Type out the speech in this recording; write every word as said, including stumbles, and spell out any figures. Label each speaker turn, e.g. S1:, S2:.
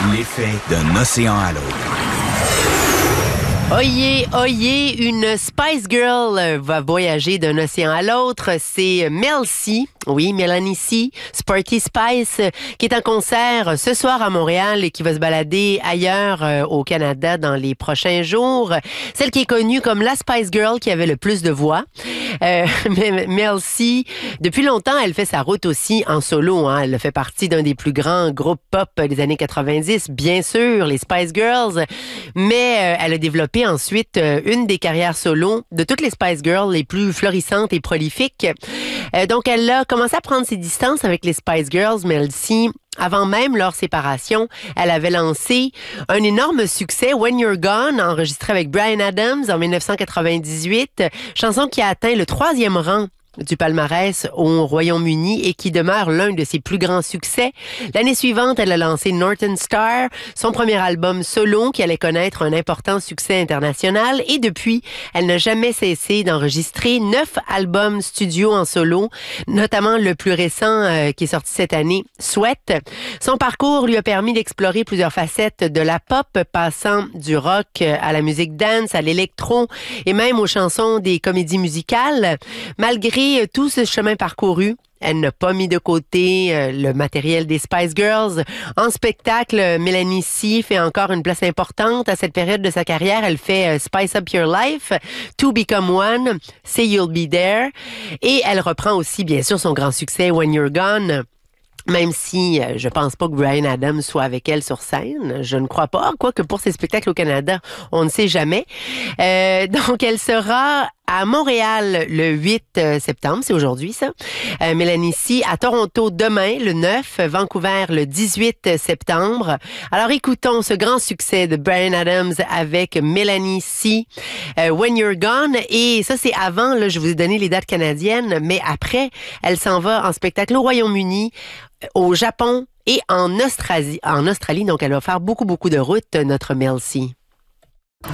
S1: L'effet d'un océan à l'autre.
S2: Oyez, oyez, une Spice Girl va voyager d'un océan à l'autre. C'est Mel C, oui, Mélanie C, Sporty Spice, qui est en concert ce soir à Montréal et qui va se balader ailleurs euh, au Canada dans les prochains jours. Celle qui est connue comme la Spice Girl qui avait le plus de voix. Euh, Mel C, depuis longtemps, elle fait sa route aussi en solo. Hein. Elle fait partie d'un des plus grands groupes pop des années quatre-vingt-dix, bien sûr, les Spice Girls. Mais euh, elle a développé ensuite euh, une des carrières solo de toutes les Spice Girls les plus florissantes et prolifiques. Euh, donc, elle a commencé à prendre ses distances avec les Spice Girls, Mel C. Avant même leur séparation, elle avait lancé un énorme succès, When You're Gone, enregistré avec Bryan Adams en dix-neuf cent quatre-vingt-dix-huit, chanson qui a atteint le troisième rang du palmarès au Royaume-Uni et qui demeure l'un de ses plus grands succès. L'année suivante, elle a lancé Northern Star, son premier album solo qui allait connaître un important succès international et depuis, elle n'a jamais cessé d'enregistrer neuf albums studio en solo, notamment le plus récent euh, qui est sorti cette année, Sweat. Son parcours lui a permis d'explorer plusieurs facettes de la pop, passant du rock à la musique dance, à l'électro et même aux chansons des comédies musicales. Malgré tout ce chemin parcouru, elle n'a pas mis de côté euh, le matériel des Spice Girls. En spectacle, Mélanie C fait encore une place importante. À cette période de sa carrière, elle fait euh, Spice Up Your Life, To Become One, Say You'll Be There. Et elle reprend aussi, bien sûr, son grand succès, When You're Gone. Même si euh, je pense pas que Bryan Adams soit avec elle sur scène, je ne crois pas. Quoique pour ses spectacles au Canada, on ne sait jamais. Euh, donc, elle sera à Montréal le huit septembre, c'est aujourd'hui ça. Euh, Mélanie C, à Toronto demain, le neuf, Vancouver le dix-huit septembre. Alors écoutons ce grand succès de Bryan Adams avec Mélanie C, euh, When You're Gone. Et ça, c'est avant, là, je vous ai donné les dates canadiennes, mais après, elle s'en va en spectacle au Royaume-Uni, au Japon et en Australie. En Australie, donc elle va faire beaucoup, beaucoup de routes, notre Mel C.